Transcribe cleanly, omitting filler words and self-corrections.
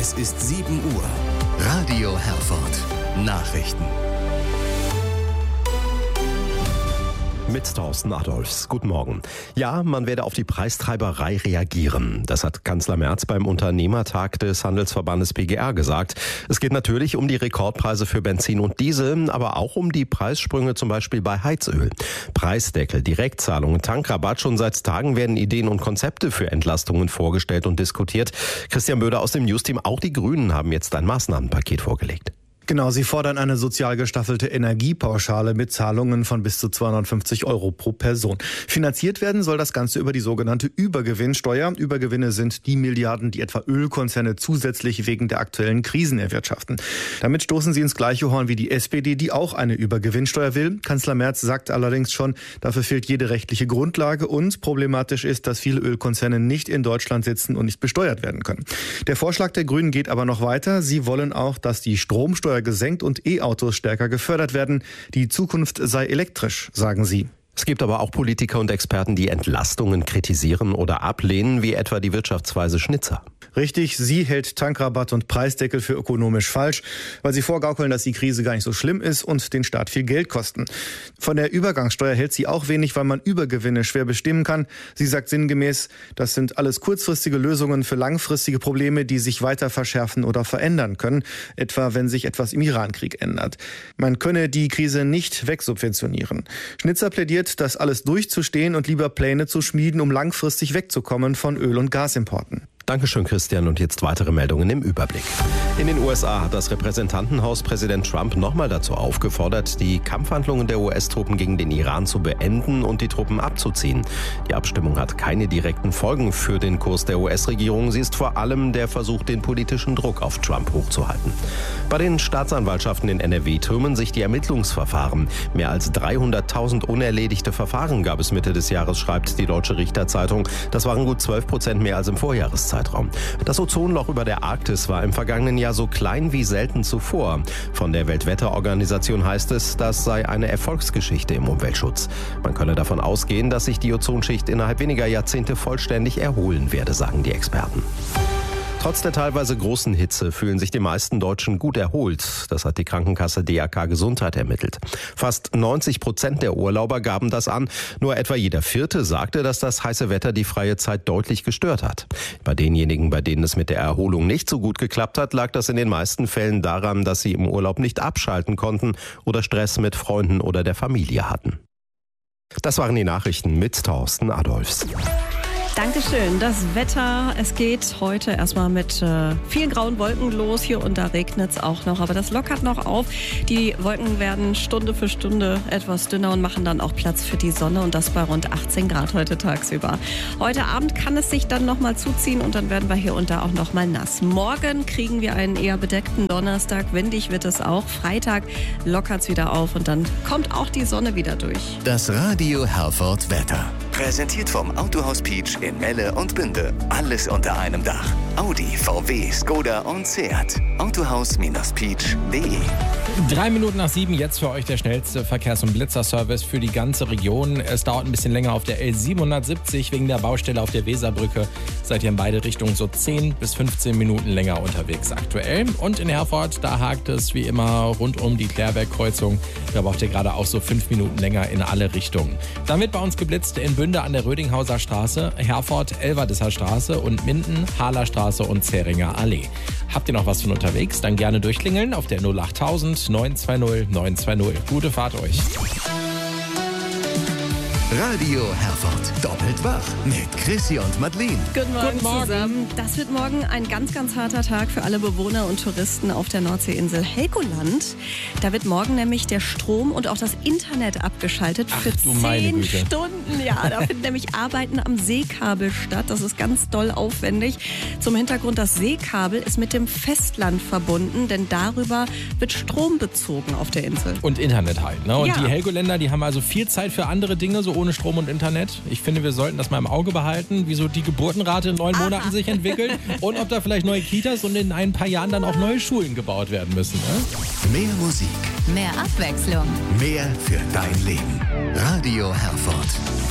Es ist 7 Uhr. Radio Herford. Nachrichten. Mit Thorsten Adolfs. Guten Morgen. Ja, man werde auf die Preistreiberei reagieren. Das hat Kanzler Merz beim Unternehmertag des Handelsverbandes PGR gesagt. Es geht natürlich um die Rekordpreise für Benzin und Diesel, aber auch um die Preissprünge zum Beispiel bei Heizöl. Preisdeckel, Direktzahlungen, Tankrabatt. Schon seit Tagen werden Ideen und Konzepte für Entlastungen vorgestellt und diskutiert. Christian Böder aus dem Newsteam. Auch die Grünen haben jetzt ein Maßnahmenpaket vorgelegt. Genau, sie fordern eine sozial gestaffelte Energiepauschale mit Zahlungen von bis zu 250 € pro Person. Finanziert werden soll das Ganze über die sogenannte Übergewinnsteuer. Übergewinne sind die Milliarden, die etwa Ölkonzerne zusätzlich wegen der aktuellen Krisen erwirtschaften. Damit stoßen sie ins gleiche Horn wie die SPD, die auch eine Übergewinnsteuer will. Kanzler Merz sagt allerdings schon, dafür fehlt jede rechtliche Grundlage und problematisch ist, dass viele Ölkonzerne nicht in Deutschland sitzen und nicht besteuert werden können. Der Vorschlag der Grünen geht aber noch weiter. Sie wollen auch, dass die Stromsteuer gesenkt und E-Autos stärker gefördert werden. Die Zukunft sei elektrisch, sagen sie. Es gibt aber auch Politiker und Experten, die Entlastungen kritisieren oder ablehnen, wie etwa die Wirtschaftsweise Schnitzer. Richtig, sie hält Tankrabatt und Preisdeckel für ökonomisch falsch, weil sie vorgaukeln, dass die Krise gar nicht so schlimm ist und den Staat viel Geld kosten. Von der Übergangssteuer hält sie auch wenig, weil man Übergewinne schwer bestimmen kann. Sie sagt sinngemäß, das sind alles kurzfristige Lösungen für langfristige Probleme, die sich weiter verschärfen oder verändern können, etwa wenn sich etwas im Irankrieg ändert. Man könne die Krise nicht wegsubventionieren. Schnitzer plädiert, das alles durchzustehen und lieber Pläne zu schmieden, um langfristig wegzukommen von Öl- und Gasimporten. Dankeschön, Christian. Und jetzt weitere Meldungen im Überblick. In den USA hat das Repräsentantenhaus Präsident Trump nochmal dazu aufgefordert, die Kampfhandlungen der US-Truppen gegen den Iran zu beenden und die Truppen abzuziehen. Die Abstimmung hat keine direkten Folgen für den Kurs der US-Regierung. Sie ist vor allem der Versuch, den politischen Druck auf Trump hochzuhalten. Bei den Staatsanwaltschaften in NRW türmen sich die Ermittlungsverfahren. Mehr als 300.000 unerledigte Verfahren gab es Mitte des Jahres, schreibt die Deutsche Richterzeitung. Das waren gut 12% mehr als im Vorjahreszeitraum. Das Ozonloch über der Arktis war im vergangenen Jahr so klein wie selten zuvor. Von der Weltwetterorganisation heißt es, das sei eine Erfolgsgeschichte im Umweltschutz. Man könne davon ausgehen, dass sich die Ozonschicht innerhalb weniger Jahrzehnte vollständig erholen werde, sagen die Experten. Trotz der teilweise großen Hitze fühlen sich die meisten Deutschen gut erholt. Das hat die Krankenkasse DAK Gesundheit ermittelt. Fast 90% der Urlauber gaben das an. Nur etwa jeder Vierte sagte, dass das heiße Wetter die freie Zeit deutlich gestört hat. Bei denjenigen, bei denen es mit der Erholung nicht so gut geklappt hat, lag das in den meisten Fällen daran, dass sie im Urlaub nicht abschalten konnten oder Stress mit Freunden oder der Familie hatten. Das waren die Nachrichten mit Thorsten Adolfs. Dankeschön. Das Wetter, es geht heute erstmal mit vielen grauen Wolken los. Hier und da regnet es auch noch, aber das lockert noch auf. Die Wolken werden Stunde für Stunde etwas dünner und machen dann auch Platz für die Sonne und das bei rund 18 Grad heute tagsüber. Heute Abend kann es sich dann nochmal zuziehen und dann werden wir hier und da auch nochmal nass. Morgen kriegen wir einen eher bedeckten Donnerstag. Windig wird es auch. Freitag lockert es wieder auf und dann kommt auch die Sonne wieder durch. Das Radio Herford Wetter. Präsentiert vom Autohaus Peach in Melle und Bünde. Alles unter einem Dach. Audi, VW, Skoda und Seat. Autohaus-Peach.de. 3 Minuten nach 7, jetzt für euch der schnellste Verkehrs- und Blitzerservice für die ganze Region. Es dauert ein bisschen länger auf der L770 wegen der Baustelle auf der Weserbrücke. Seid ihr in beide Richtungen so 10 bis 15 Minuten länger unterwegs aktuell. Und in Herford, da hakt es wie immer rund um die Klärwerkkreuzung. Da braucht ihr gerade auch so 5 Minuten länger in alle Richtungen. Dann wird bei uns geblitzt in Bünde an der Rödinghauser Straße, Herford, Elverdisser Straße und Minden, Hahler Straße und Zähringer Allee. Habt ihr noch was von unterwegs? Dann gerne durchklingeln auf der 08000 920 920. Gute Fahrt euch. Radio Herford. Doppelt wach mit Chrissy und Madeleine. Guten Morgen zusammen. Das wird morgen ein ganz, ganz harter Tag für alle Bewohner und Touristen auf der Nordseeinsel Helgoland. Da wird morgen nämlich der Strom und auch das Internet abgeschaltet für 10 Stunden. Ja, da finden nämlich Arbeiten am Seekabel statt. Das ist ganz doll aufwendig. Zum Hintergrund, das Seekabel ist mit dem Festland verbunden, denn darüber wird Strom bezogen auf der Insel. Und Internet halt, ne? Und ja. Die Helgoländer, die haben also viel Zeit für andere Dinge, so ohne Strom und Internet. Ich finde, wir sollten das mal im Auge behalten, wie so die Geburtenrate in 9 Monaten sich entwickelt und ob da vielleicht neue Kitas und in ein paar Jahren dann auch neue Schulen gebaut werden müssen. Ne? Mehr Musik. Mehr Abwechslung. Mehr für dein Leben. Radio Herford.